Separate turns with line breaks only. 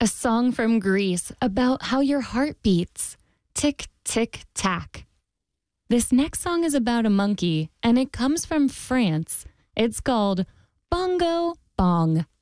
A song from Greece about how your heart beats. Tick, tick, tack. This next song is about a monkey, and it comes from France. It's called Bongo Bong.